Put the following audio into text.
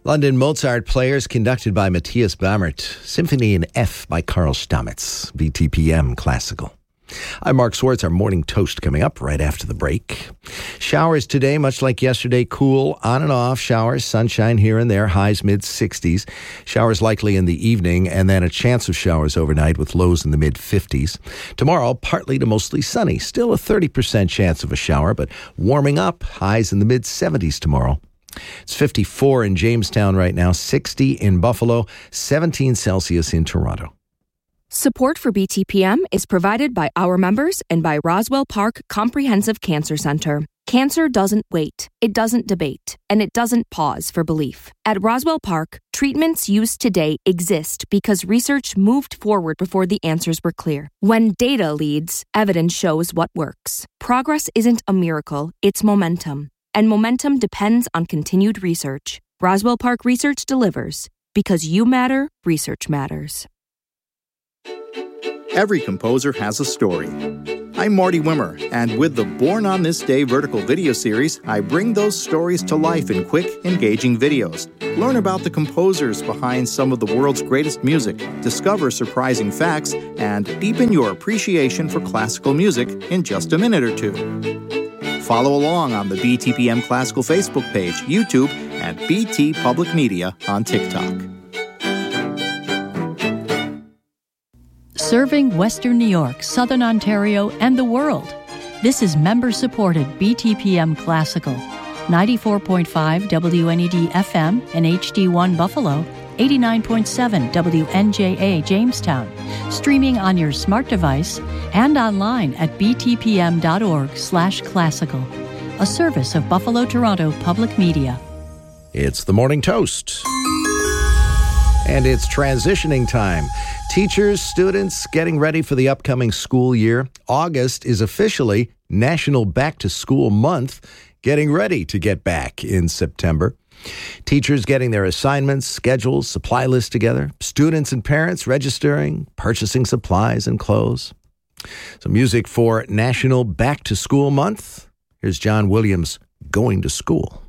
London Mozart Players, conducted by Matthias Bammert. Symphony in F by Karl Stamitz. BTPM Classical. I'm Mark Swartz. Our morning toast coming up right after the break. Showers today, much like yesterday, cool, on and off showers, sunshine here and there, highs mid-60s. Showers likely in the evening, and then a chance of showers overnight with lows in the mid-50s. Tomorrow, partly to mostly sunny. Still a 30% chance of a shower, but warming up, highs in the mid-70s tomorrow. It's 54 in Jamestown right now, 60 in Buffalo, 17 Celsius in Toronto. Support for BTPM is provided by our members and by Roswell Park Comprehensive Cancer Center. Cancer doesn't wait, it doesn't debate, and it doesn't pause for belief. At Roswell Park, treatments used today exist because research moved forward before the answers were clear. When data leads, evidence shows what works. Progress isn't a miracle, it's momentum. And momentum depends on continued research. Roswell Park Research delivers. Because you matter, research matters. Every composer has a story. I'm Marty Wimmer, and with the Born on This Day vertical video series, I bring those stories to life in quick, engaging videos. Learn about the composers behind some of the world's greatest music, discover surprising facts, and deepen your appreciation for classical music in just a minute or two. Follow along on the BTPM Classical Facebook page, YouTube, and BT Public Media on TikTok. Serving Western New York, Southern Ontario, and the world. This is member-supported BTPM Classical. 94.5 WNED FM and HD1 Buffalo, 89.7 WNJA Jamestown, streaming on your smart device and online at btpm.org/classical, a service of Buffalo Toronto Public Media. It's the Morning Toast. And it's transitioning time. Teachers, students getting ready for the upcoming school year. August is officially National Back to School Month, getting ready to get back in September. Teachers getting their assignments, schedules, supply lists together. Students and parents registering, purchasing supplies and clothes. Some music for National Back to School Month. Here's John Williams, Going to School.